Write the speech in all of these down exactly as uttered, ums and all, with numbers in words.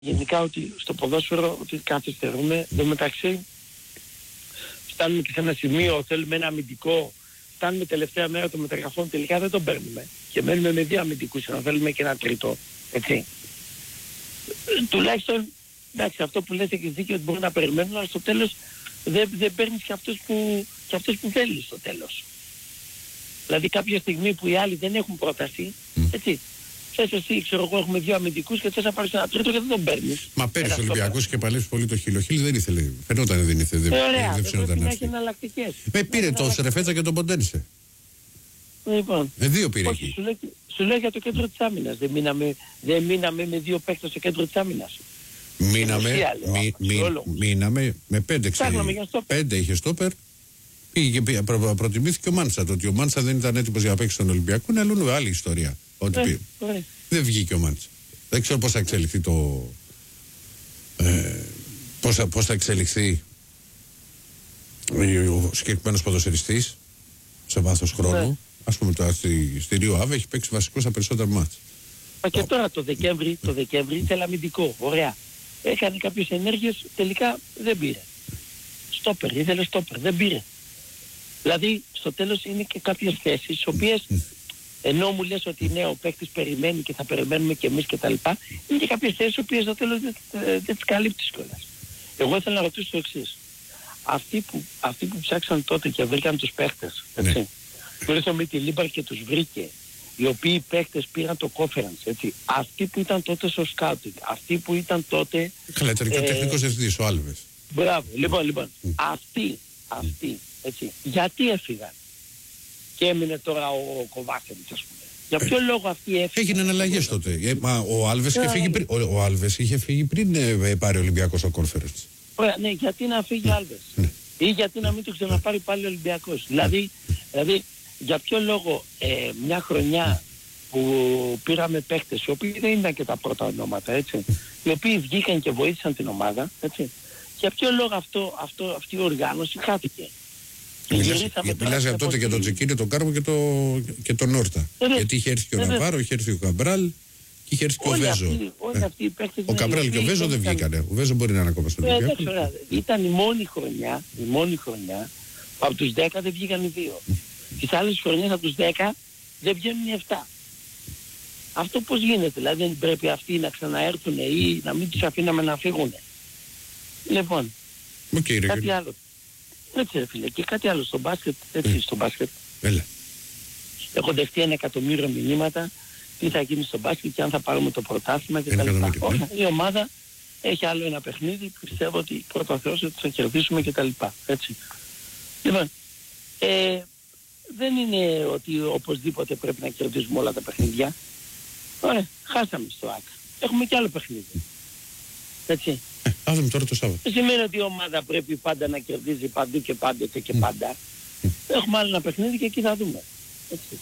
γενικά ότι στο ποδόσφαιρο ότι καθυστερούμε. Εν τω μεταξύ φτάνουμε και σε ένα σημείο, θέλουμε ένα αμυντικό, φτάνουμε τελευταία μέρα των μεταγραφών, τελικά δεν τον παίρνουμε και μένουμε με δύο αμυντικούς, ενώ θέλουμε και ένα τρίτο, έτσι. Τουλάχιστον, εντάξει, αυτό που λες έχεις δίκιο ότι μπορεί να περιμένουν, αλλά στο τέλος δεν, δεν παίρνεις και αυτούς που, και αυτούς που θέλεις στο τέλος. Δηλαδή κάποια στιγμή που οι άλλοι δεν έχουν πρόταση, mm. έτσι, θες εσύ, ξέρω εγώ, έχουμε δύο αμυντικούς και θες να πάρεις ένα τρίτο και δεν τον παίρνεις. Μα πέρυσι ο Ολυμπιακός και παλέψει πολύ το Χίλ. Ο Χίλ δεν ήθελε, φαινόταν δεν ήθελε, δεν, ε, ωραία, δεν πρέπει να έχει εναλλακτικές. Με πήρε το Σερεφέτσα και τον Ποντένισε. Λοιπόν, ε, δύο πήρε όχι, εκεί. Σου λέει, σου λέει για το κέντρο της άμυνας. Δεν μείναμε, δεν μείναμε με δύο παίκτες στο κέντρο της άμυνας. Μείναμε, μη, μη, μείναμε με πέντε ξέρει. Πέντε είχε στόπερ. Πήγε, πήγε, προ, προτιμήθηκε ο Μάνσα. Το ότι ο Μάνσα δεν ήταν έτοιμος για να παίξει στον Ολυμπιακό είναι αλλού άλλη ιστορία. Ότι ε, πήγε. Ε. Δεν βγήκε ο Μάνσα. Δεν ξέρω πώς θα εξελιχθεί το. Ε, πώς, θα, πώς θα εξελιχθεί ο συγκεκριμένος ποδοσφαιριστής σε βάθος χρόνου. Ναι. Ας πούμε τώρα στη, στη Ρίο Άβε έχει παίξει βασικό στα περισσότερα μάτς. Μα και τώρα το Δεκέμβρη, το Δεκέμβρη ήθελε αμυντικό. Ωραία. Έκανε κάποιες ενέργειες, τελικά δεν πήρε. Στόπερ, ήθελε στόπερ, δεν πήρε. Δηλαδή στο τέλος είναι και κάποιες θέσεις, τις οποίες ενώ μου λες ότι ναι, ο παίκτης περιμένει και θα περιμένουμε και εμείς και τα λοιπά, είναι και κάποιες θέσεις τις οποίες στο τέλος δεν, δεν τις καλύπτεις κιόλας. Εγώ ήθελα να ρωτήσω το εξής. Αυτοί που, αυτοί που ψάξαν τότε και βρήκαν τους παίκτες, έτσι, ναι. Που ήρθε με τη Λίμπαρ και τους βρήκε, οι οποίοι παίκτες πήραν το conference, έτσι, αυτοί που ήταν τότε στο scouting, αυτοί που ήταν τότε... Καλά, ήταν και ο τεχνικός ευθύντης, ο Άλβες. Μπράβο, λοιπόν, λοιπόν, mm. αυτοί, αυτοί, έτσι, γιατί έφυγαν και έμεινε τώρα ο Κοβάσεβιτς, ας πούμε. Για ποιο ε, λόγο αυτοί έφυγαν. Έγιναν αλλαγές τότε. Ε, μα ο Άλβες είχε φύγει πριν, ο, ο Άλβες είχε φύγει πριν ε, πάρει ο Ολυμπιακός ο conference. Ωραία, ναι, γιατί να φύγει ο Άλβες. Mm. Ή γιατί να μην το ξαναπάρει πάλι ο Ολυμπιακός. Mm. Δηλαδή, δηλαδή, για ποιο λόγο ε, μια χρονιά που πήραμε παίκτες, οι οποίοι δεν ήταν και τα πρώτα ονόματα, έτσι, οι οποίοι βγήκαν και βοήθησαν την ομάδα, έτσι, για ποιο λόγο αυτό, αυτό, αυτή η οργάνωση χάθηκε. Μιλάς για τότε για τον Τζεκίνη, τον Κάρμο και, το, και τον Νόρτα. Ε, γιατί είχε έρθει και ο Ναβάρο, είχε έρθει ο Καμπράλ και είχε έρθει και ο Βέζο. Αυτοί, ε. αυτοί ο Καμπράλ και ο Βέζο δεν βγήκανε. Ο Βέζο μπορεί να είναι ακόμα στον Ολυμπιακό. Ε, ήταν η μόνη χρονιά, η μόνη χρονιά που από τους δέκα δεν βγήκαν οι δύο. Τις άλλες χρονιές από τους δέκα δεν βγαίνουν οι επτά. Αυτό πώς γίνεται, δηλαδή δεν πρέπει αυτοί να ξαναέρθουν ή να μην τους αφήναμε να φύγουν. Λοιπόν, okay, κάτι ρε, άλλο. Έτσι ρε φίλε, και κάτι άλλο στο μπάσκετ, έτσι mm. στο μπάσκετ. Έλα. Έχω δεχτεί ένα εκατομμύριο μηνύματα τι θα γίνει στο μπάσκετ και αν θα πάρουμε το πρωτάθλημα και τα λοιπά. Όχι, η ομάδα έχει άλλο ένα παιχνίδι που πιστεύω ότι πρώτα Θεός ότι θα κερδίσουμε και τα λοιπά. Έτσι. Λοιπόν, ε, δεν είναι ότι οπωσδήποτε πρέπει να κερδίσουμε όλα τα παιχνίδια. Ωραία, χάσαμε στο ΆΚΑ. Έχουμε και άλλο παιχνίδι. Έτσι. Ε, άδουμε τώρα το Σάββατο. Δεν σημαίνει ότι η ομάδα πρέπει πάντα να κερδίζει παντού και πάντοτε και πάντα. Mm. Έχουμε άλλο ένα παιχνίδι και εκεί θα δούμε. Έτσι.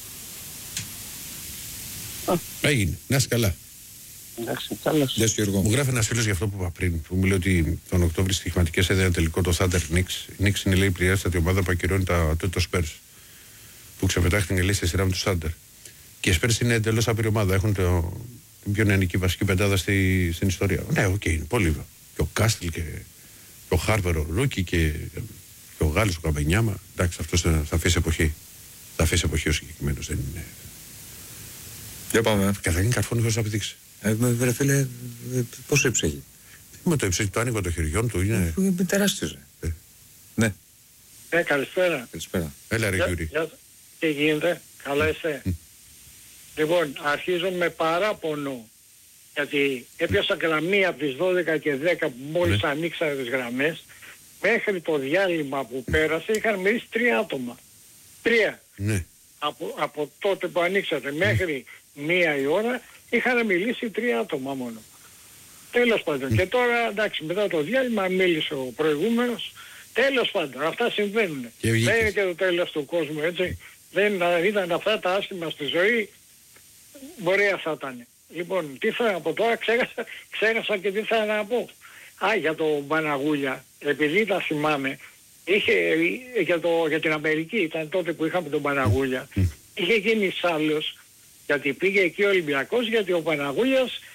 Έγινε. Να είσαι καλά. Εντάξει, καλώς. Γεια σου Γιώργο. Μου γράφει ένας φίλος για αυτό που είπα πριν, που μου λέει ότι τον Οκτώβρη στοιχηματικές έδινε τελικό το Thunder Knicks. Η Knicks είναι λέει η πληρέστατη ομάδα που ακυρώνει τα τότε Spurs. Που ξεπετάχτηκε λέει στη σειρά με τους Thunder. Και οι Spurs είναι εντελώς άπειρη ομάδα. Έχουν το, την πιο νεανική βασική πεντάδα στη, στην ιστορία. Ναι, οκ, okay, είναι πολύ. Και ο Κάστιλ και, και ο Χάρβερ ο Ρούκι και, και ο Γάλλος ο Καμπενιάμα. Εντάξει, αυτός θα, θα αφήσει εποχή. Θα αφήσει εποχή ο συγκεκριμένος. Δεν είναι. Για πάμε. Καταρχήν καρφώνει χωρίς να πηδήξει. Ε, βρε φίλε, πόσο ύψος έχει. Με το ύψος, το άνοιγμα των χεριών του είναι. Είναι τεράστιος. Ε. Ναι. Ε, καλησπέρα. Καλησπέρα. Έλα ρε Γιούρι. Τι γίνεται, καλά είσαι. Mm. Λοιπόν, αρχίζω με παράπονο. Γιατί έπιασα γραμμή από τις δώδεκα και δέκα που μόλις ναι. ανοίξανε τις γραμμές. Μέχρι το διάλειμμα που πέρασε είχαν μιλήσει τρία άτομα. Τρία. Ναι. Από, από τότε που ανοίξατε μέχρι mm. μία η ώρα είχαν μιλήσει τρία άτομα μόνο. Τέλος πάντων. Mm. Και τώρα εντάξει μετά το διάλειμμα μίλησε ο προηγούμενος. Τέλος πάντων. Αυτά συμβαίνουν. Δεν είναι και το τέλος του κόσμου έτσι. Δεν ήταν αυτά τα άσχημα στη ζωή. Μπορεί αυτά ήταν. Λοιπόν, τι θα να πω τώρα, ξέχασα, ξέχασα και τι θα να πω. Α, για το Παναγούλια, επειδή τα θυμάμαι, είχε, για, το, για την Αμερική, ήταν τότε που είχαμε τον Παναγούλια, είχε γίνει σάλος, γιατί πήγε εκεί ο Ολυμπιακός, γιατί ο Παναγούλιας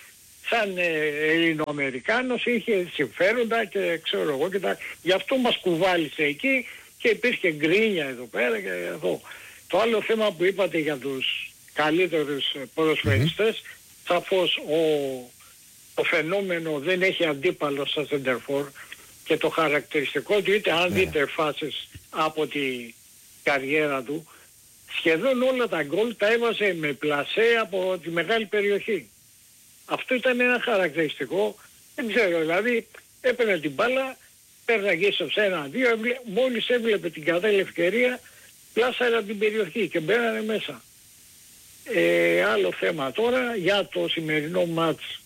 σαν ε, Ελληνοαμερικάνος είχε συμφέροντα και ξέρω εγώ και τα... Γι' αυτό μας κουβάλισε εκεί και υπήρχε γκρίνια εδώ πέρα και εδώ. Το άλλο θέμα που είπατε για τους καλύτερους ποδοσφαιριστές, mm-hmm. σαφώς ο, το φαινόμενο δεν έχει αντίπαλο στα σεντερφόρ και το χαρακτηριστικό του, είτε αν yeah. δείτε φάσεις από τη καριέρα του, σχεδόν όλα τα γκολ τα έβαζε με πλασέ από τη μεγάλη περιοχή. Αυτό ήταν ένα χαρακτηριστικό, δεν ξέρω, δηλαδή έπαιρνε την μπάλα, πέρναγε ίσως ένα-δύο, μόλις έβλεπε την κατάλληλη ευκαιρία, πλάσαρα την περιοχή και μπαίνανε μέσα. Ε, άλλο θέμα τώρα, για το σημερινό μάτς.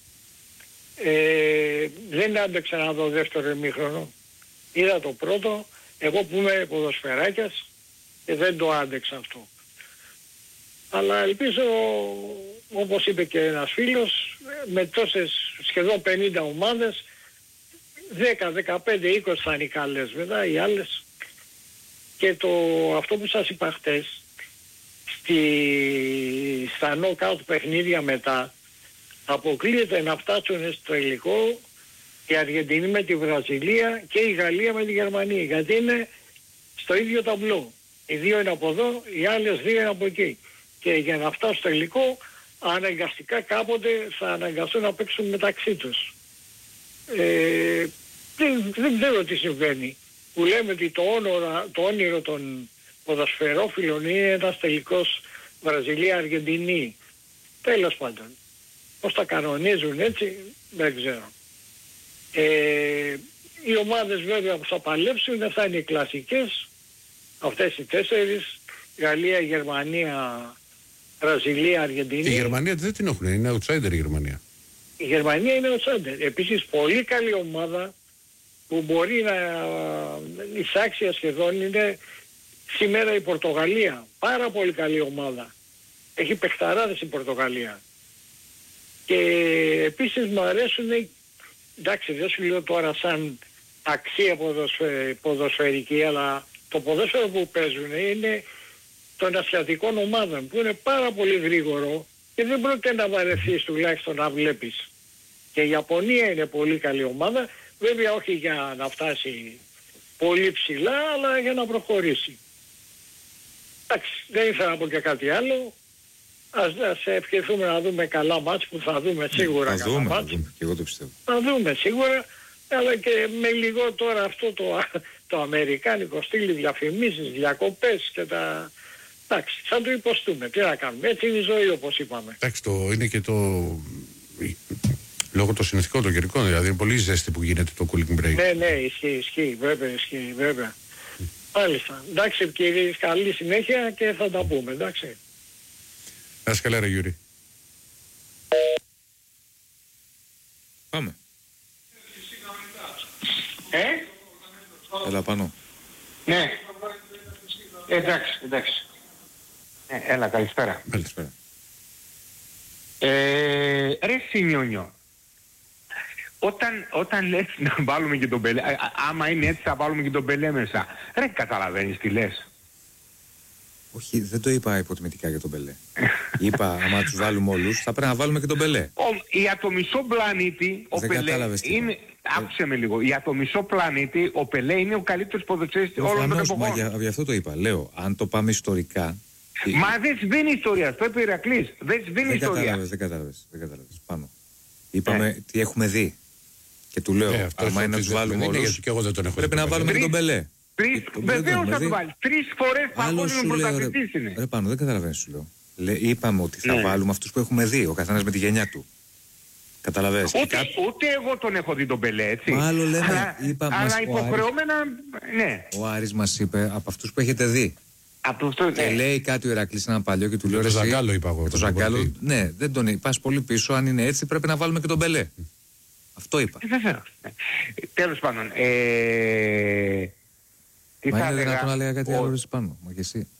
Ε, δεν άντεξα να δω δεύτερο ημίχρονο. Είδα το πρώτο, εγώ που είμαι ποδοσφαιράκιας και δεν το άντεξα αυτό. Αλλά ελπίζω, όπως είπε και ένας φίλος, με τόσες σχεδόν πενήντα ομάδες, δέκα, δεκαπέντε, είκοσι θα είναι οι καλές μετά, οι άλλες. Και το, αυτό που σας είπα χτες, στη, στα knockout παιχνίδια μετά, αποκλείεται να φτάσουν στο τελικό η Αργεντινή με τη Βραζιλία και η Γαλλία με τη Γερμανία, γιατί είναι στο ίδιο ταμπλό. Οι δύο είναι από εδώ, οι άλλες δύο είναι από εκεί. Και για να φτάσουν στο τελικό, αναγκαστικά κάποτε θα αναγκαστούν να παίξουν μεταξύ τους. Ε, δεν, δεν ξέρω τι συμβαίνει. Που λέμε ότι το, όνορα, το όνειρο των ποδοσφαιρόφιλων είναι ένας τελικός Βραζιλία-Αργεντινή. Τέλος πάντων. Πώς τα κανονίζουν έτσι, δεν ξέρω. Ε, οι ομάδες βέβαια που θα παλέψουν θα είναι οι κλασικές, αυτές οι τέσσερις, Γαλλία, Γερμανία, Βραζιλία, Αργεντινή. Η Γερμανία δεν την έχουν, είναι outsider η Γερμανία. Η Γερμανία είναι outsider. Επίσης πολύ καλή ομάδα που μπορεί να εισάξει σχεδόν είναι σήμερα η Πορτογαλία. Πάρα πολύ καλή ομάδα. Έχει παιχταράδες η Πορτογαλία. Και επίσης μου αρέσουν, εντάξει δεν σου λέω τώρα σαν αξία ποδοσφαι, ποδοσφαιρική, αλλά το ποδόσφαιρο που παίζουν είναι των ασιατικών ομάδων που είναι πάρα πολύ γρήγορο και δεν πρόκειται να βαρεθείς τουλάχιστον να βλέπεις. Και η Ιαπωνία είναι πολύ καλή ομάδα, βέβαια όχι για να φτάσει πολύ ψηλά, αλλά για να προχωρήσει. Εντάξει, δεν ήθελα να πω και κάτι άλλο. Ας, ας ευχηθούμε να δούμε καλά μάτς που θα δούμε σίγουρα. Θα καλά δούμε, μάτς. θα δούμε, και εγώ το πιστεύω. Θα δούμε σίγουρα, αλλά και με λίγο τώρα αυτό το, το αμερικάνικο στυλ, διαφημίσεις, διακοπές και τα... Εντάξει, θα το υποστούμε. Τι να κάνουμε. Έτσι είναι η ζωή όπως είπαμε. Εντάξει, το, είναι και το... Λόγω των συνθηκών των καιρικών, δηλαδή είναι πολύ ζέστη που γίνεται το cooling break. Ναι, ναι, ισχύει, ισχύει, βέβαια, ισχύει, βέβαια. Μάλιστα. Εντάξει κύριε, καλή συνέχεια και θα τα πούμε, εντάξει. Να είσαι καλά ρε Γιούρη. Πάμε. Ε? Έλα πάνω. Ναι. Εντάξει, εντάξει. Ε, έλα, καλησπέρα. Καλησπέρα. Ε, ρε Σιμιόνιο, όταν, όταν λες να βάλουμε και τον Πελέ, άμα είναι έτσι θα βάλουμε και τον Πελέ μέσα. Ρε καταλαβαίνεις τι λες. Όχι, δεν το είπα υποτιμητικά για τον Πελέ. Είπα, άμα τους βάλουμε όλους, θα πρέπει να βάλουμε και τον Πελέ. Ο, για το μισό πλανήτη, ο Δεν Πελέ είναι... Άκουσε με λίγο. Για το μισό πλανήτη, ο Πελέ είναι ο καλύτερος ποδοσφαιριστής όλων των εποχών. Μα για, για αυτό το είπα. Λέω, αν το πάμε ιστορικά... Μα δεν σβήνει ιστορία. Το είπε ο Ηρακλής. Δεν σβήνει ιστορία. Κατάλαβες, δεν κατάλαβες, δεν κατάλαβες. Πάνω. Είπαμε ε. τι έχουμε δει. Και του λέω, ε, άμα είναι να τους βάλουμε όλους, πρέπει να βάλουμε και τον Πελέ. Βεβαίως θα το βάλει. Τρεις φορές παγκόσμιο πρωταθλητής είναι. Ρε πάνω, δεν καταλαβαίνεις σου λέω. Λέ, είπαμε ότι θα ναι. βάλουμε αυτούς που έχουμε δει, ο καθένας με τη γενιά του. Καταλαβαίνεις. Ούτε, κά... ούτε εγώ τον έχω δει τον Πελέ, έτσι. Μα άλλο λέμε, αλλά, είπα, αλλά μας, υποχρεωμένα, ναι. Ο Άρης μας είπε από αυτούς που έχετε δει. Από αυτό, και ναι. λέει κάτι ο Ηρακλής έναν παλιό και του λέω. Το Ζαγκάλο είπα εγώ. Το Ζαγκάλο, ναι, δεν τον είπα. Πας πολύ πίσω, αν είναι έτσι πρέπει να βάλουμε και τον Πελέ. Mm. Αυτό είπα. Βεβαίως. Τέλος πάντων. Ε... Τι Μα θα είναι έλεγα, δυνατόν να λέγα κάτι ο... άλλο ρε πάνω, μα και εσύ.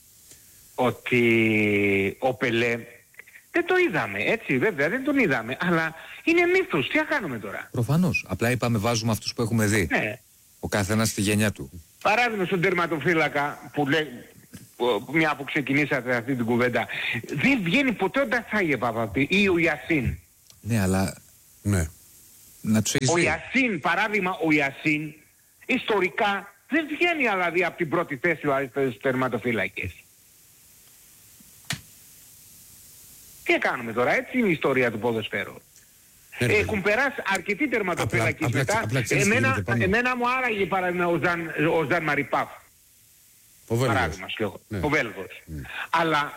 Ότι ο Πελέ δεν το είδαμε, έτσι βέβαια, δεν τον είδαμε, αλλά είναι μύθος, τι θα κάνουμε τώρα. Προφανώς, απλά είπαμε βάζουμε αυτούς που έχουμε δει. Ναι. Ο καθένας στη γενιά του. Παράδειγμα στον τερματοφύλακα που λέει, μια που ξεκινήσατε αυτή την κουβέντα, δεν βγαίνει ποτέ ο Ντασάγεφ από αυτή ή ο Ιασίν. Ναι, αλλά Ναι. Να τους έχεις Ο δει. Ιασίν, παράδειγμα, ο Ιασίν ιστορικά δεν βγαίνει δηλαδή από την πρώτη θέση δηλαδή στους τερματοφύλακες. Τι κάνουμε τώρα, έτσι είναι η ιστορία του ποδοσφαίρου. Ναι, Έχουν περάσει αρκετοί τερματοφύλακες απλά- μετά. απλά ξέρεις τι Εμένα, γίνεται πάνω. εμένα μου άραγε παράδειγμα ο Ζαν, ο Ζαν Μαριπάφ. Ο Βέλγος. Παράδειγμα, σκέφτομαι. Ναι. Ο Βέλγος. Αλλά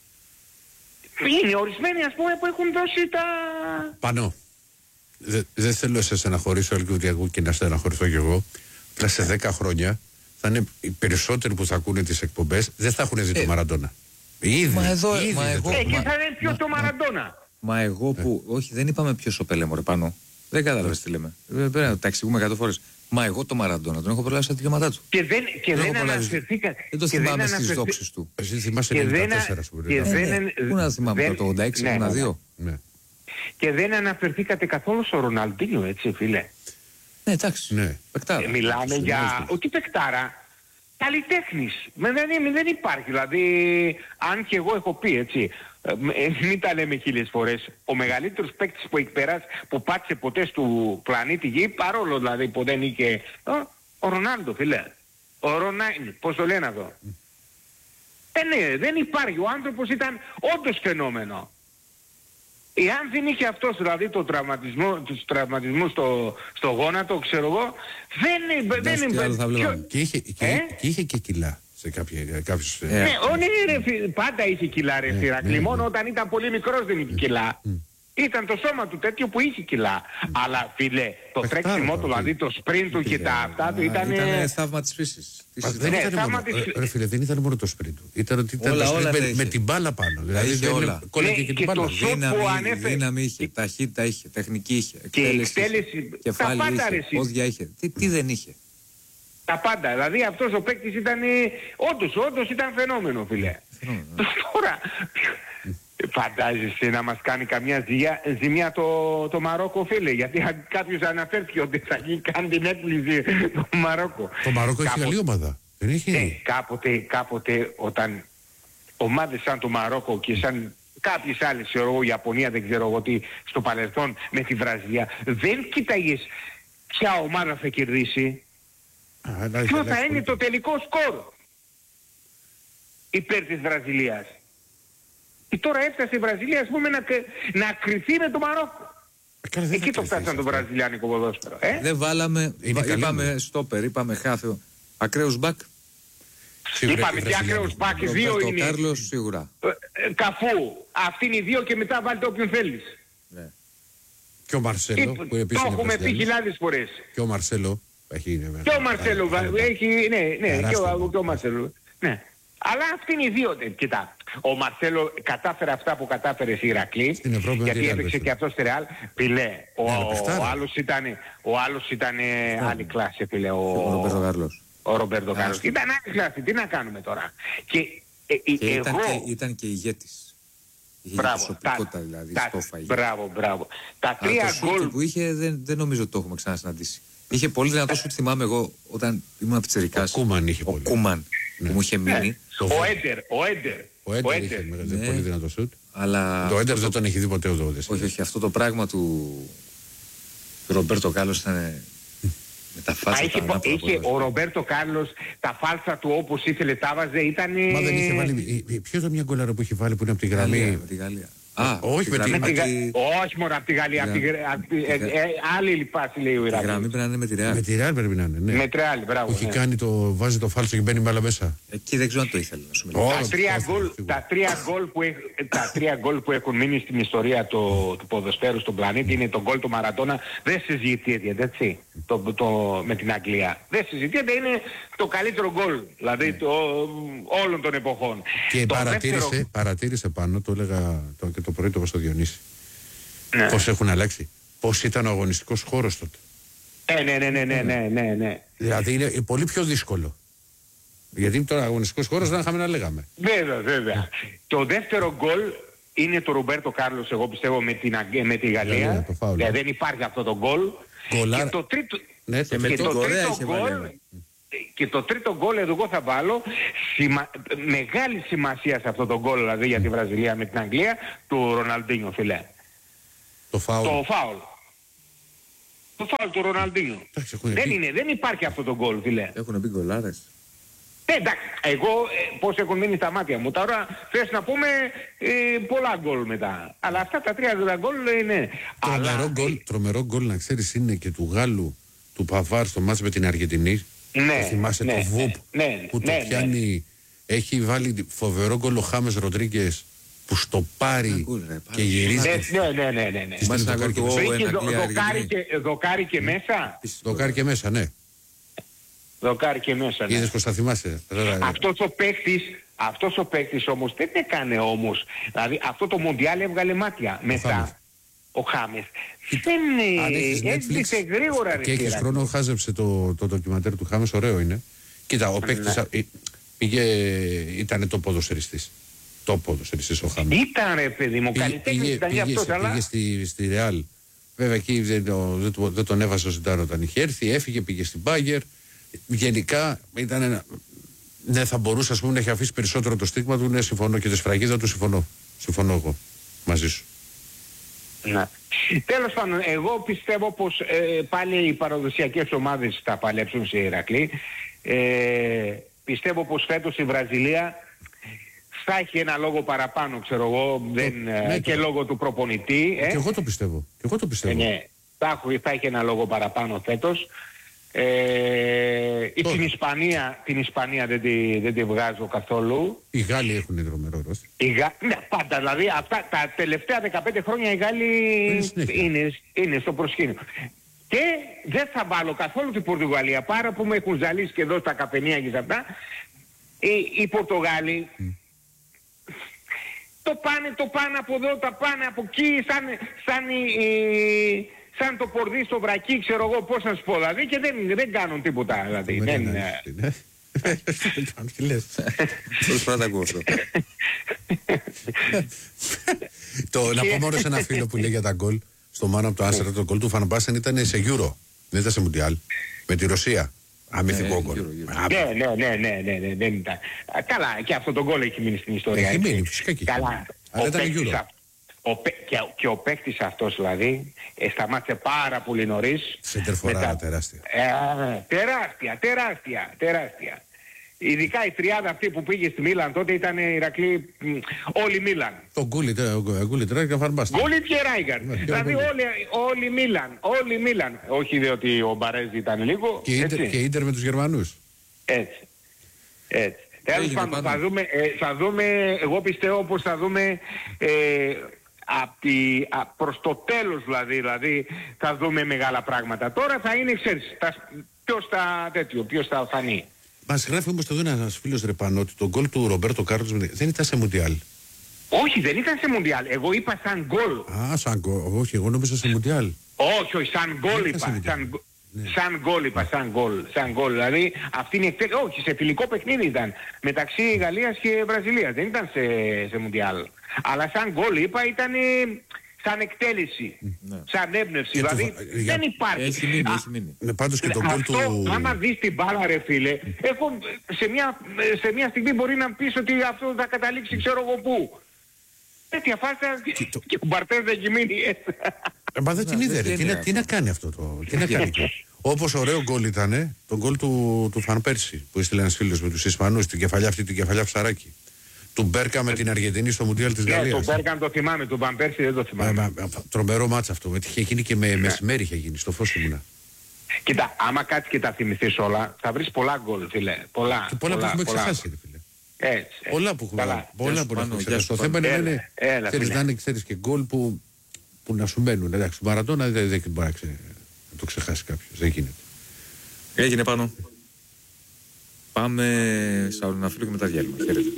είναι ορισμένοι ας πούμε που έχουν δώσει τα... Πάνω. Δεν δε θέλω να σε στεναχωρήσω Αλκιουδιακού και να στεναχωρηθώ κι εγώ. Αλλά σε δέκα χρόνια θα είναι οι περισσότεροι που θα ακούνε τις εκπομπές δεν θα έχουν δει το Μαραντόνα. Ήδη, Μα εδώ- ήδη μα δεν εγώ- το Ε, έχουν. και Μα- θα είναι πιο μα- το μα- Μαραντόνα. Μα εγώ που. Όχι, δεν είπαμε ποιος ο Πέλε, μωρέ, πάνω. Δεν κατάλαβες τι λέμε. Ε, Πρέπει να τα εξηγούμε εκατό φορές. Μα εγώ το Μαραντόνα τον έχω προλάβει στα δικαιώματά του. Και δεν, και Δεν δεν έχω προλάβει. αναφερθήκα... Δεν το και δεν θυμάμαι στις αναφερθεί- δόξεις του. Εσύ θυμάσαι και ενενήντα δεν- τέσσερα σου και πρέπει. δεν- Ε, ναι. Πού να θυμάμαι δεν- το ογδόντα έξι, ναι, ήμουνα ναι. δύο. Ναι. Και δεν αναφερθήκατε καθόλου στο Ροναλντίνιο, έτσι φίλε. Ναι, εντάξει. Ναι. Παικτάρα. Ε, Μιλάμε για... Όχι παικτάρα. Καλλιτέχνης. Με- Δεν, είναι- δεν υπάρχει. Δηλαδή, αν και εγώ έχω πει, έτσι, ε, ε, μην τα λέμε χίλιες φορές, ο μεγαλύτερος παίκτης που έχει περάσει, που πάτησε ποτέ στο πλανήτη Γη, παρόλο δηλαδή που δεν είχε... ε, ο Ρονάλντο, φίλε. Ο Ρονάλντο, πώς το λένε εδώ. Ε, ναι, δεν υπάρχει. Ο άνθρωπος ήταν όντως φαινόμενο. Εάν δεν είχε αυτός δηλαδή το τραυματισμό, τους τραυματισμούς στο, στο γόνατο, ξέρω εγώ, δεν είναι... Εντάξει, δεν τι άλλο θα ποιο- βλέπαμε. Και είχε, και, Ε? και είχε και κιλά σε κάποια, κάποιους... Ε, Ναι, ο, ναι, ρε, φι- πάντα είχε κιλά ρε Ηρακλή, ναι, μόνο ναι. όταν ήταν πολύ μικρός δεν είχε κιλά. Ήταν το σώμα του τέτοιο που είχε κιλά. Αλλά φίλε, το Παιχτάρα τρέξιμό του, τώρα, δηλαδή το sprint του και τα αυτά του ήταν... Ήταν θαύμα της φύσης. Τι Μα δεν ναι, ήταν θαύμα μόνο, της- ε, ρε φίλε, δεν ήταν μόνο το σπίτι του. Ήταν ότι ήταν Όλα, το sprint όλα τα με, είχε. με την μπάλα πάνω. Δηλαδή είχε δεν όλα. κόλλαγε Ναι, και την και μπάλα. το σουτ Δύναμη, που ανέφερε- δύναμη είχε, ταχύτητα είχε, τεχνική είχε, Και η εκτέλεση, εκτέλεση, είχε, τα κεφάλι πάντα, ρε, είχε, εσύ. πόδια είχε. Τι, τι δεν είχε. Τα πάντα. Δηλαδή αυτός ο παίκτης ήταν... ε, Όντως, όντως ήταν φαινόμενο, φίλε. Φαινόμενο. Τώρα, φαντάζεσαι να μας κάνει καμιά ζημιά, ζημιά το, το Μαρόκο, φίλε. Γιατί αν κάποιος αναφέρθηκε ότι θα γίνει κάνει την έκπληξη το Μαρόκο. Το Μαρόκο έχει Κάποτε- καλή ομάδα. Δεν Ε, έχει. κάποτε, κάποτε όταν ομάδες σαν το Μαρόκο και σαν κάποιες άλλες, ξέρω εγώ, η Ιαπωνία, δεν ξέρω εγώ τι, στο παρελθόν με τη Βραζιλία, δεν κοίταγες ποια ομάδα θα κερδίσει. Α, να- Ποιο να- θα είναι το τελικό σκορ υπέρ της Βραζιλίας. Και τώρα έφτασε η Βραζιλία, ας πούμε, να, κα- να κρυθεί με το Μαρόκο. Ε, καλά, δεν Εκεί θα το κρυφτείς φτάσαν το αυτό. βραζιλιάνικο ποδόσφαιρο. Ε? Δεν βάλαμε, Είναι βα- καλή είπαμε ομάδα. στόπερ, είπαμε χάφιο. Ακραίος μπακ. Σίγουρα Είπαμε οι και Βραζιλιάνοι. άκρεος μπακ, οι Ο δύο Ρομπέρτο είναι. Κάρλος σίγουρα. Ε, ε, Καφού. Αυτοί είναι οι δύο και μετά βάλτε όποιον θέλεις. Ναι. Και ο Μαρσέλο Είπε- που επίσης Το είναι έχουμε πει Βραζιλιάνος. χιλιάδες φορές. Και ο Μαρσέλο έχει. Και ο Μαρσέλο βα- έχει, ναι, ναι, και Τεράστια. ο, και ο Μαρσέλο. Ναι. Αλλά αυτοί είναι οι δύο. ε, Κοιτά, ο Μαρσέλο κατάφερε αυτά που κατάφερε στη Ηρακλή. Στην Ευρώπη με τη Γιατί Real έπαιξε παίζει. και αυτό στη Ρεάλ. Πιλέ, ο, Ναι, ρε, ο, παιχτάρα. ο άλλος ήταν, ο άλλος ήταν άλλη κλάση, πιλέ. Ο, Ο Ρομπέρτο Κάρλος. ο Ρομπέρτο Κάρλος. Άστο. Ήταν άλλη κλάση. Τι να κάνουμε τώρα. Και, ε, ε, Και ήταν εγώ... και, ήταν και ηγέτης. Είχε Μπράβο, προσωπικότητα δηλαδή, τα, στόφα. είχε. μπράβο, μπράβο. Τα Αλλά τρία το σούτ γκολ που είχε δεν, δεν νομίζω ότι το έχουμε ξανασυναντήσει. Είχε πολύ δυνατό σούτ, θυμάμαι εγώ όταν ήμουν πιτσιρικάς. Ο Κούμαν είχε Ο πολύ. Κούμαν που μου είχε Ναι. μείνει. Το- Ο Έντερ, ο Έντερ. Ο Έντερ είχε μεγάλο- Ναι. πολύ δυνατό σουτ. Αλλά Το Έντερ δεν τον έχει δει ποτέ ο Δόδες. όχι, όχι, αυτό το πράγμα του, του Ρομπέρτο Κάρλος ήταν με τα Μα φάτσα είχε, τα ανάποδα είχε ποδόσφαιρα. ο Ρομπέρτο Κάρλος τα φάλσα του όπως ήθελε τα βάζε, ήταν... Μα δεν είχε βάλει. Ποιο ήταν μια γκολάρα που είχε βάλει που είναι από τη Γαλλία, γραμμή. με τη Γαλλία. Α, όχι, με τη- γραμμή Με τη Γα- τη- Όχι μόνο από τη Γαλλία, από τη Γρα- Γρα- απ' τη- ε, τη Γρα- ε, άλλη λιπάση λέει ο τη Ηρακλής. γραμμή πρέπει να είναι με τη Με Ρεάλ. τη Real πρέπει να είναι. Ναι. Με τρεάλ, Που μπράβο. έχει ναι. κάνει το. Βάζει το φάλσο και μπαίνει μπάλα μέσα. Εκεί δεν ξέρω αν το ήθελε να σου μιλήσω. Ω, Τα το τρία, ήθελε, γκολ, σίγουρα. τα, τρία γκολ που έχ, τα τρία γκολ που έχουν μείνει στην ιστορία του, του ποδοσφαίρου στον πλανήτη είναι το γκολ του Μαραντόνα. Δεν συζητιέται, έτσι, το, το, με την Αγγλία. Δεν συζητιέται, είναι το καλύτερο γκολ, δηλαδή το, όλων των εποχών. Και Το παρατήρησε, δεύτερο- παρατήρησε πάνω, το έλεγα το, και το πρωί το είπα στο Διονύση. Ναι. Πώς έχουν αλλάξει. Πώς ήταν ο αγωνιστικός χώρος τότε. Ε, ναι, ναι, ναι, ναι, ναι, ναι, ναι. Δηλαδή είναι πολύ πιο δύσκολο. Γιατί τώρα αγωνιστικός χώρος δεν είχαμε να λέγαμε. Βέβαια, βέβαια. Το δεύτερο γκολ είναι το Ρομπέρτο Κάρλος, εγώ πιστεύω, με, την, Αγ- με τη Γαλλία. Γαλλία, το φάουλ. Δηλαδή δεν υπάρχει αυτό το γκολ. Γκολάρα. Και το τρίτο, Ναι, το Και με και την το Κορέα τρίτο είχε βάλει γκολ, ένα. και το τρίτο γκολ εδώ εγώ θα βάλω σημα... μεγάλη σημασία σε αυτό το γκολ, δηλαδή για τη Βραζιλία με την Αγγλία, του Ροναλντίνιο, φιλέ. το φάουλ. Το φάουλ. Το φάουλ του Ροναλντίνιο. Δεν είναι, δεν υπάρχει αυτό το γκολ, φίλε. Έχουν μπει γκολάρες. Ε, εντάξει, εγώ ε, πώς έχουν μείνει στα μάτια μου. Τώρα θες να πούμε ε, πολλά γκολ μετά. Αλλά αυτά τα τρία γκολ είναι... Τρομερό Αλλά... γκολ, τρομερό γκολ να ξέρεις είναι και του Γάλλου του Παβάρ στο μάτς με την Αργεντινή. Ναι, το θυμάσαι ναι, το Βούπ ναι, ναι, που ναι, το πιάνει. Ναι. Έχει βάλει φοβερό γκολ ο Χάμες Ροντρίγκες που στο πάρει και γυρίζει. Ναι, ναι, ναι, ναι, ναι. Μας δοκάρει και, δοκάρει και μέσα. Δοκάρει και μέσα, ναι. Δοκάρει και μέσα, ναι. Είδες πως θα θυμάσαι. Αυτός ο παίκτης, αυτός ο παίκτης όμως δεν έκανε όμως. Δηλαδή αυτό το Μουντιάλ έβγαλε μάτια μετά. Ο Χάμες. Δεν έσβησε γρήγορα ρε. Και έχεις χρόνο, χάζεψε το, το ντοκιμαντέρ του Χάμες, ωραίο είναι. Κοίτα, ο παίκτης ναι. πήγε, ήταν το ποδοσφαιριστής. Το ποδοσφαιριστής ο Χάμες. Ήταν ρε παιδί μου, καλλιτέχνης ήταν για αυτός, αλλά... Πήγε στη, στη Ρεάλ. Βέβαια εκεί δεν, δεν, δεν τον έβαζε ο Ζιντάρο όταν είχε έρθει, έφυγε, πήγε στην Μπάγκερ. Γενικά ήταν ένα... Ναι, θα μπορούσε ας πούμε να έχει αφήσει περισσότερο το στίγμα του, ναι, συμφωνώ, και τη σφραγίδα του συμφωνώ. Συμφωνώ εγώ μαζί σου. Ναι. Τέλος πάντων, εγώ πιστεύω πως ε, πάλι οι παραδοσιακές ομάδες θα παλέψουν σε Ηρακλή. Ε, πιστεύω πως φέτος η Βραζιλία θα έχει ένα λόγο παραπάνω, ξέρω εγώ, δεν, ναι, και το... λόγω του προπονητή. Ε. Και εγώ το πιστεύω. Και εγώ το πιστεύω. Ε, ναι, θα, θα έχει ένα λόγο παραπάνω φέτος. Ε, ή την Ισπανία, την Ισπανία δεν τη, δεν τη βγάζω καθόλου. Οι Γάλλοι έχουν δρομερό ρόστερ. Γα... Ναι, πάντα δηλαδή αυτά, τα τελευταία δεκαπέντε χρόνια οι Γάλλοι είναι, είναι, είναι στο προσκήνιο. Και δεν θα βάλω καθόλου την Πορτογαλία, πάρα που με έχουν ζαλίσει και εδώ στα καφενεία και σε αυτά. Οι, οι Πορτογάλοι mm. το πάνε, το πάνε από εδώ, τα πάνε από εκεί, σαν, σαν οι... οι σαν το πορδί στο βρακί, ξέρω εγώ πώς να σου πω, δηλαδή, και δεν, δεν κάνουν τίποτα, δηλαδή. Δεν είναι... Τι λες. Πώς πρώτα ακούω αυτό. Να πω μόνο σε ένα φίλο που λέει για τα γκολ, στο μάνα από το Άσερα, το γκολ του Φαν Μπάστεν ήταν σε Euro, δεν ήταν σε Μουντιάλ, με τη Ρωσία. Αμυθικό γκολ. Ναι, ναι, ναι, ναι, δεν ήταν. Καλά, και αυτό το γκολ έχει μείνει στην ιστορία. Έχει μείνει, φυσικά και έχει μείνει. Αλλά ήταν Euro. Ο, και, και ο παίκτης αυτός δηλαδή ε, σταμάτησε πάρα πολύ νωρίς. Σεντερφορά μετά... τεράστια. Ε, τεράστια, τεράστια, τεράστια. Ειδικά η τριάδα αυτή που πήγε στη Μίλαν τότε ήταν Ηρακλή, όλοι Μίλαν. Το Γκούλιτ, Γκούλιτ, Ράιγκαρ, Φαν Μπάστεν. Γκούλιτ και Ράιγκαρ. Δηλαδή όλοι, όλοι Μίλαν, όλοι Μίλαν. Όχι διότι ο Μπαρέζ ήταν λίγο. Και Ίντερ, και Ίντερ με τους Γερμανούς. Έτσι, έτσι. Τέλος πάντων θα δούμε, ε, θα δούμε, εγώ πιστεύω πως θα δούμε... Ε, Από τη, α, προς το τέλος δηλαδή, δηλαδή θα δούμε μεγάλα πράγματα. Τώρα θα είναι, ξέρεις, τα, ποιος θα τέτοιο, ποιος θα φανεί. Μας γράφει όμως εδώ ένας φίλος Ρεπανό ότι το γκολ του Ρομπέρτο Κάρλος δεν ήταν σε Μουντιάλ. Όχι, δεν ήταν σε Μουντιάλ. Εγώ είπα σαν γκολ. Α, σαν γκολ. Όχι, εγώ νόμιζα σε Μουντιάλ. Όχι, όχι, σαν γκολ είπα. Σαν, ναι. σαν γκολ είπα, σαν γκολ. Σαν γκολ. Δηλαδή αυτή είναι εκτέλεση. Όχι, σε φιλικό παιχνίδι ήταν. Μεταξύ Γαλλίας και Βραζιλίας. Δεν ήταν σε, σε Μουντιάλ. Αλλά σαν γκολ είπα ήταν σαν εκτέλεση. Ναι. Σαν έμπνευση. Και δηλαδή το... δεν για... υπάρχει. Έχει μείνει, έχει μείνει. Ναι, πάντως και το γκολ του... Άμα δεις την μπάλα ρε φίλε, έχω, σε, μια, σε μια στιγμή μπορεί να πεις ότι αυτό θα καταλήξει ξέρω εγώ πού. Τέτοια φάστα και, το... και ο Μπαρτές δεν έχει μείνει. Ε, μα δεν την είδε ρε. Τι, να, τι να κάνει αυτό το... Τι να κάνει. Όπως ωραίο γκολ ήταν το γκολ του, του Φαν Πέρσι που έστειλε ένας φίλος με τους Ισπανούς, την κεφαλιά αυτή, την κεφαλιά ψαράκι. Του Μπέρκα με την Αργεντινή στο Μουντιάλ της Γαλλίας. Ναι, τον Μπέρκα το θυμάμαι, τον Φαν Πέρσι δεν το θυμάμαι. Ε, τρομερό μάτσα αυτό. Είχε γίνει και με μεσημέρι είχε γίνει, στο φως ήμουνα. Κοίτα, άμα κάτσεις και τα θυμηθείς όλα, θα βρεις πολλά γκολ, φίλε. Πολλά. Και πολλά, πολλά που έχουμε ξεχάσει, ρε φίλε. Έτσι. Πολλά που έχουμε, πολλά που έχουμε ξεχάσει. Το θέμα είναι, ξέρεις, να είναι, ξέρεις, και γκολ που, που να σου μένουν. Εντάξει, το Μαραντόνα δεν, δεν μπορεί να το ξεχάσει κάποιος. Δεν γίνεται. Έγινε πάνω. Πάμε σε άλλο ένα φίλο και μετά διάλειμμα. Χαίρετε.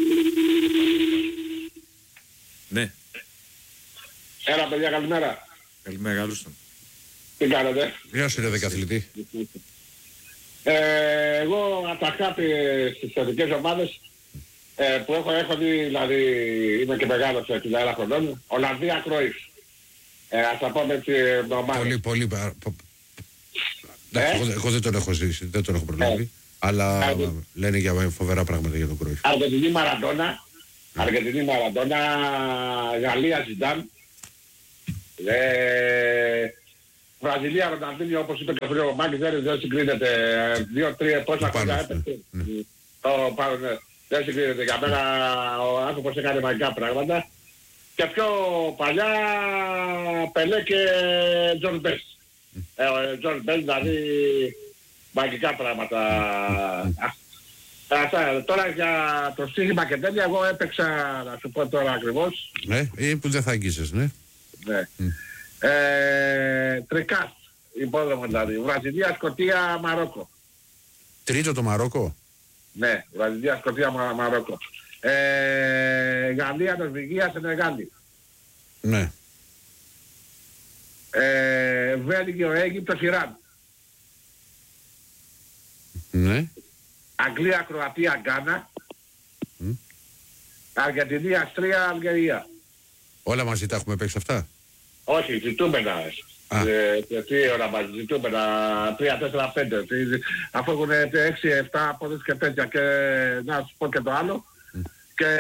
Ναι. Έλα παιδιά, καλημέρα. Καλημέρα, καλώς τον. Τι κάνετε? Γεια σου ρε δεκαθλητή. Ε, εγώ από τα χάπη στις εθνικές ομάδες ε, που έχω, έχω δει, δηλαδή είμαι και μεγάλος σε εξήντα ένα χρονών, Ολλανδία Κρόιφ. Ε, ας τα πούμε έτσι ομάδες. Πολύ, πολύ. Ε? Εγώ, εγώ δεν τον έχω ζήσει, δεν τον έχω προλάβει. Ε. Αλλά Αρ... λένε για φοβερά πράγματα για τον Κρόιφ. Αργεντινή Μαραντόνα, Αργεντινή Μαραντόνα, Γαλλία Ζιντάν. Ε, Βραζιλία, Ροναλντίνιο, όπως είπε και πριν ο Μάκης, δεν, δεν συγκρίνεται. Δύο-τρία πόσα χρόνια έπαιξε. Το πάνω, ναι. Δεν συγκρίνεται. Για μένα ο άνθρωπος έκανε μαγικά πράγματα. Και πιο παλιά Πελέ και Τζον Μπες. Ο Τζον Μπες δηλαδή μαγικά πράγματα. Αυτά, τώρα για το στοίχημα και τέτοια, εγώ έπαιξα, να σου πω τώρα ακριβώς. Ναι, ή που δεν θα αγγίζεις, ναι. Ναι. Mm. Ε, Τρικάς, υπόδρομο δηλαδή. Βραζιλία, Σκωτία, Μαρόκο. Τρίτο το Μαρόκο. Ναι, Βραζιλία, Σκωτία, Μα, Μαρόκο. Ε, Γαλλία, Νορβηγία, Σενεγάλη. Ναι. Ε, Βέλγιο, Αίγυπτος, Ιράν. Ναι. Αγγλία, Κροατία, Γκάνα. Mm. Αργεντινή, Αυστρία, Αλγερία. Όλα μαζί τα έχουμε παίξει αυτά. Όχι, ζητούμενα. Ε, τι ώρα μας ζητούμενα, τρία, τέσσερα, πέντε. Αφού έχουν έξι, επτά απόδοσεις και τέτοια. Και να σου πω και το άλλο. Mm. Και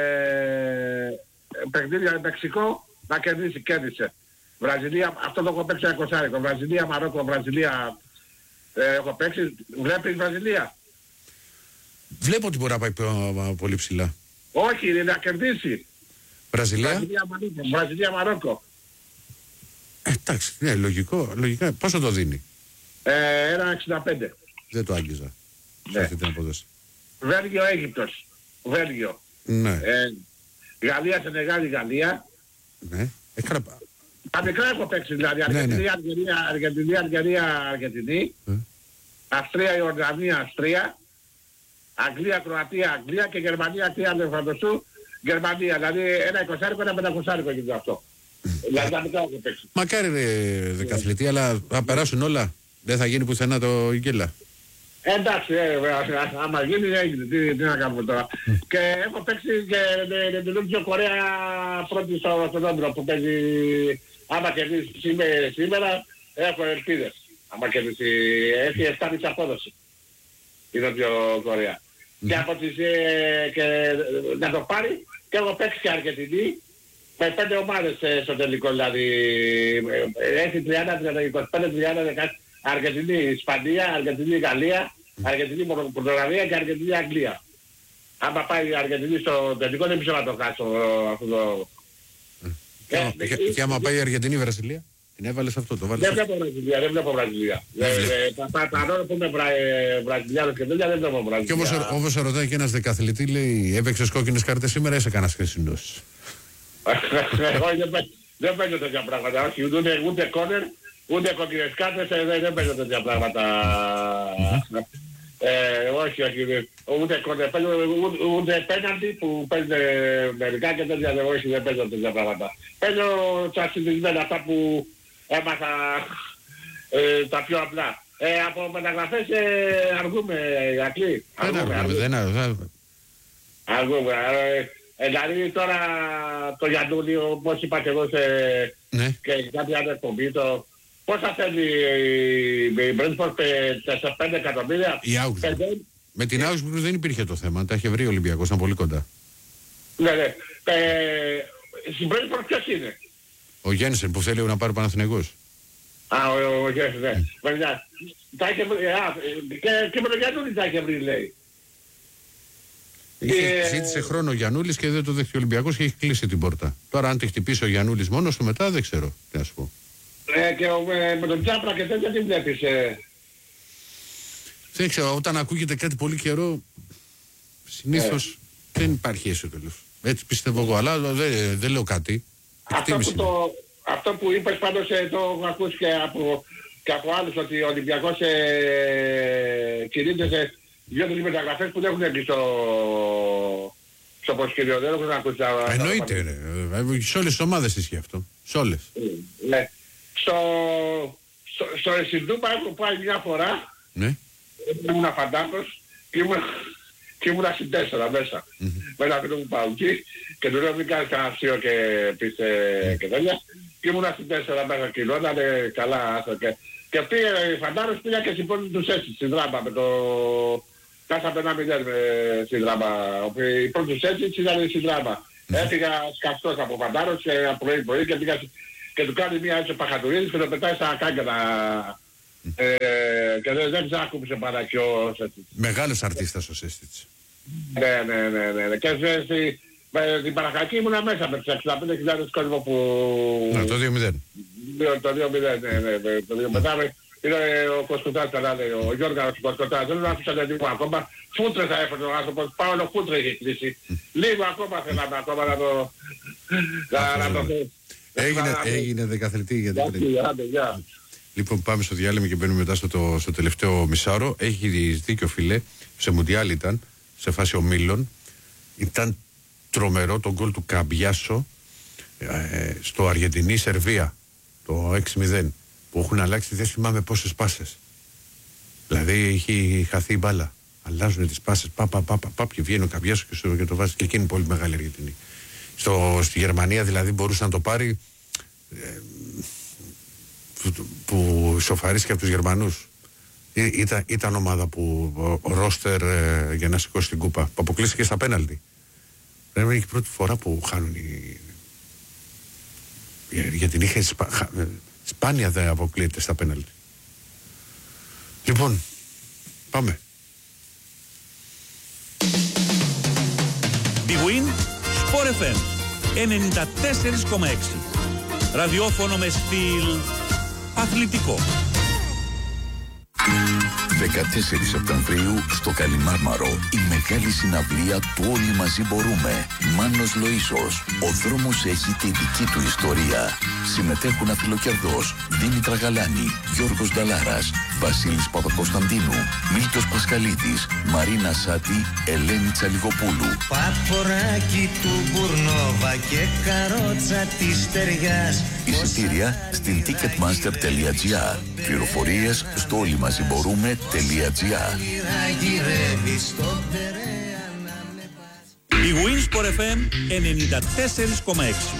παιχνίδια Μεξικό να κερδίσει, κέρδισε. Βραζιλία, αυτό το έχω παίξει ένα κοσάρικο. Βραζιλία, Μαρόκο, Βραζιλία ε, έχω παίξει. Βλέπεις Βραζιλία? Βλέπω ότι μπορεί να πάει πολύ ψηλά. Όχι, είναι να κερδίσει. Βραζιλία. Βραζιλία, Μαρόκο. Βραζιλία, Μαρόκο. Ε, εντάξει, ναι, λογικό, λογικά. Πόσο το δίνει? Ε, ένα εξήντα πέντε. Δεν το άγγιζα. Ναι. Αυτή την απόδοση. Βέλγιο, Αίγυπτος. Βέλγιο. Ναι. Ε, Γαλλία, Σενεγάλη, Γαλλία. Ναι. Έκανα... Τα μικρά έχω παίξει δηλαδή. Αργεντινή, ναι, ναι. Αργεντινή, Αργεντινή, Αργεντινή, Αργεντινή. Ε. Αυστρία, Ιορδανία, Αυστρία. Αγγλία, Κροατία, Αγγλία και Γερμανία, τι άλλο φανταστού. Γερμανία, δηλαδή ένα εικοσάρικο, ένα πεντακοσάρικο γίνεται αυτό. Δηλαδή τα μικρά έχω παίξει. Μακάρι δεκαθλητή, αλλά θα περάσουν όλα. Δεν θα γίνει πουθενά το Ιγγέλα. Εντάξει, ε, άμα γίνει, έγινε. Τι, τι να κάνουμε τώρα. Mm. Και έχω παίξει και την Νότιο Κορέα πρώτη στο, στον Όμπρο που παίζει. Άμα κερδίσει σήμερα, έχω ελπίδες. Άμα κερδίσει, έχει εφτά μισή απόδοση η Νότιο Κορέα. Mm. Και από τις, ε, και, να το πάρει, και έχω παίξει και Αργεντινή με πέντε ομάδες ε, στο τελικό, δηλαδή έχει τριάντα, είκοσι πέντε, τριάντα, δεκαέξι. Αργεντινή, Ισπανία, Αργεντινή, Γαλλία, Αργεντινή, Πορτογαλία και Αργεντινή, Αγγλία. Άμα πάει η Αργεντινή στο τελικό δεν ξέρω να το χάσω αυτό το... Και, ε, και, και, και άμα πάει η Αργεντινή, η Βραζιλία, την έβαλες αυτό, το βάλεις. Δεν βλέπω Βραζιλία, δεν βλέπω Βραζιλία. Τα νόρα που είμαι Βραζιλιάνος και τέτοια δεν βλέπω Βραζιλία. Και όπως σε ρωτάει και ένας δεκαθλητή, λέει, έπαιξες κόκκινες κάρτες σήμερα, είσαι κανένας χρυσινός. Όχι, δεν παίζω τέτοια πράγματα, όχι, ούτε κόρνερ. Ούτε κόκκινες κάρτες, δεν, δεν παίζω τέτοια πράγματα. ε, όχι, όχι, ούτε, ούτε, ούτε πέναντι που παίζουν μερικά και τέτοια, όχι, δεν παίζω τέτοια πράγματα. Παίζω τα συνηθισμένα, αυτά που έμαθα ε, τα πιο απλά. Ε, από μεταγραφές ε, αργούμε, Ιακλή. Δεν αργούμε. Αργούμε. Ε, δηλαδή τώρα το Γιαννούλη, όπως είπα και εγώ σε ναι. και κάποια άλλη εκπομπή, το πόσα θέλει η Μπρέντφορντ, τέσσερα πέντε εκατομμύρια. Η Augsburg. Με την Augsburg δεν υπήρχε το θέμα, τα είχε βρει ο Ολυμπιακός, ήταν πολύ κοντά. Ναι, ναι. Ε, στην Μπρέντφορντ ποιος είναι? Ο Γένσεν που θέλει να πάρει Παναθηναϊκός. Α, ο, ο Γένσεν, ναι. Παιδιά, τα είχε βρει, α, και, και με τον Γιαννούλη τα είχε βρει, λέει. Είχε, ζήτησε χρόνο ο Γιαννούλης και δεν το δέχτηκε ο Ολυμπιακός και έχει κλείσει την πόρτα. Τώρα αν τη χτυπήσει ο Γιαννούλης μόνος του μετά δεν ξέρω τι να σου πω. Ε, και με, με τον Τσάπρα και τέτοια τι βλέπεις? Ε... Δεν ξέρω, όταν ακούγεται κάτι πολύ καιρό συνήθως ε. δεν υπάρχει αίσιο. Έτσι πιστεύω εγώ, αλλά δεν, δεν λέω κάτι. Αυτό που, το, αυτό που είπες πάντως ε, το έχω ακούσει και από, και από άλλους, ότι ο Ολυμπιακός ε, κινείται σε δύο-τρεις μεταγραφές που δεν έχουν έρθει στο, στο προσκήνιο. Δεν έχουν ακούσει. Εννοείται, ρε. Σε όλες τις ομάδες ισχύει αυτό. Σε όλες. Ναι. Στο, στο, στο Εσυντούπα έχω πάει μια φορά. Ναι. Ήμουν φαντάκος και ήμουν, και ήμουν στην τέσσερα μέσα. Mm-hmm. Με ένα φίλο μου πάω εκεί και του λέω μην κάνεις κανένα αστείο και πεις mm-hmm. και τέλεια. Και ήμουν στην τέσσερα μέσα κιλώνανε καλά άστα και... Και πήγε φαντάρος, πήγα και συμπώνει τους έτσι στην Δράμα με το... Κάσαμε ένα μηδέν στην Δράμα. Οι πρώτους έτσι ήταν στην Δράμα. Mm. Έφυγα σκαφτός από φαντάρος και πρωί πρωί και πήγα... και του κάνει μια έτσι παχατουρίδης και το πετάει στα κάγκελα. Ε, και δεν, δεν ξάκουψε παρά και ο Σέστιτς. Μεγάλος αρτίστας ο Σέστιτς. Ναι, ναι, ναι, ναι, ναι. Και στη, με την Παναχαϊκή ήμουνα μέσα με τους εξήντα πέντε χιλιάδες κόσμο που... Ναι, το δύο μηδέν. Το δύο μηδέν, ναι, ναι, το δύο μηδέν. Είναι ο Κοσκοτάς, καλά λέει, ο Γιώργος Κοσκοτάς. Δεν άφησα να δει ακόμα. Φούτρε θα έφερε ο άνθρωπος, Παύλο Φούτρε έχει κλείσει. Λίγο ακόμα θέλαμε ακόμα να το... να το... Έγινε, έγινε δεκαθλητή για την Πενέτη. Λοιπόν, πάμε στο διάλειμμα και μπαίνουμε μετά στο, το, στο τελευταίο μισάωρο. Έχει δίκιο, φίλε. Σε Μουντιάλ ήταν, σε φάση ομίλων. Ήταν τρομερό το γκολ του Καμπιάσο ε, στο Αργεντινή-Σερβία, το έξι μηδέν, που έχουν αλλάξει, δεν θυμάμαι πόσες πάσες. Δηλαδή έχει χαθεί η μπάλα. Αλλάζουν τις πάσες, πα, πα, πα, πα, πα και βγαίνει ο Καμπιάσο και, στο, και το βάζει, και εκείνη πολύ μεγάλη Αργεντινή. Στο, στη Γερμανία δηλαδή μπορούσε να το πάρει ε, που, που σοφαρίστηκε από τους Γερμανούς. Ή, ήταν, ήταν ομάδα που ο, ο ρόστερ ε, για να σηκώσει την κούπα, που αποκλείστηκε στα πέναλτι. Δεν είναι η πρώτη φορά που χάνουν οι... για την είχε σπα... σπάνια δεν αποκλείεται στα πέναλτι. Λοιπόν, πάμε. Big Win Sport εφ εμ ενενήντα τέσσερα κόμμα έξι. Ραδιόφωνο με στυλ αθλητικό. δεκατέσσερις Σεπτεμβρίου στο Καλιμάρμαρο η μεγάλη συναυλία του Όλοι Μαζί Μπορούμε. Μάνος Λοΐσος. Ο δρόμος έχει τη δική του ιστορία. Συμμετέχουν Αφιλοκερδός, Δήμητρα Γαλάνη, Γιώργος Νταλάρας, Βασίλης Παπακοσταντίνου, Μίλτος Πασχαλίδης, Μαρίνα Σάτη, Ελένη Τσαλιγοπούλου. Παποράκι του Μπουρνόβα και καρότσα της Στεριάς. Εισιτήρια στην ticketmaster τελεία gr. Πληροφορίες στο όλοιμαζιμπορούμε.gr. Η Win Sport εφ εμ ενενήντα τέσσερα κόμμα έξι.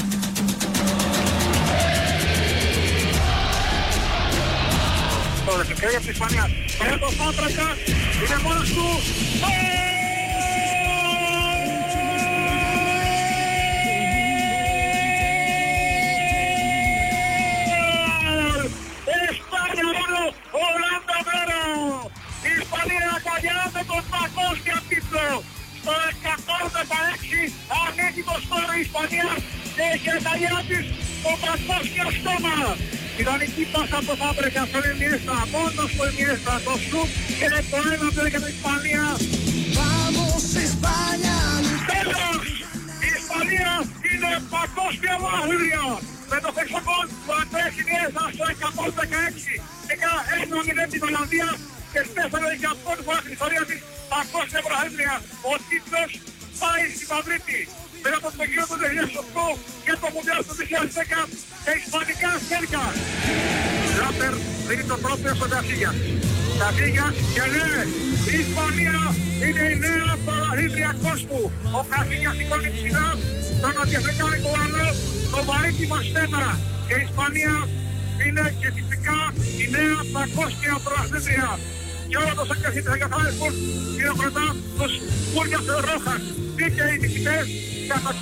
Τώρα, ευκαιρία από την Ισπανία. Πέρα το Φάτρακα, είναι μόνος του. Ισπανία μόνο, Ολλάνδα μέρα. Η Ισπανία αγκαλιάζει τον παγκόσμιο τίτλο. Στο εκατό δεκαέξι ανοίγει το σκορ η Ισπανία και έχει αγκαλιά της το παγκόσμιο στόμα. Ιδανική πάσα από το Φάμπρεκα στο Ινιέστα, μόνο στο Ινιέστα, το σουτ και το ένα για την Ισπανία. Vamos España! Τέλος! Η Ισπανία είναι παγκόσμια μάθλια. Με το χεξοκόν του Αντρές Ινιέστα στο εκατό δεκαέξι. Έκανε ένα μηδέν την Ολλανδία και στέφανε για πρώτη φορά στην ιστορία της παγκόσμια μάθλια. Ο τίτλος πάει στη Μαδρίτη. Μετά από το γύρο του δύο χιλιάδες οκτώ και το Μουντιάλ του δύο χιλιάδες δέκα και ισπανικά στέλκα. Λάπερ δίνει το πρώτο στο Κασίγιας. Κασίγιας και λέει η Ισπανία είναι η νέα παραλήτρια κόσμου. Ο Κασίγιας σηκώνει ψηλά τον αντιαφρικάνικο άλλο, το μαρίτιμο στέμερα. Και η Ισπανία είναι και τυπικά η νέα παγκόσμια παραλήτρια. Και όλα τόσα και ασύντες εγκαθάρισκουν χειροκροτά τους Πούργιας Ρόχας. Δίκαιοι νικητές.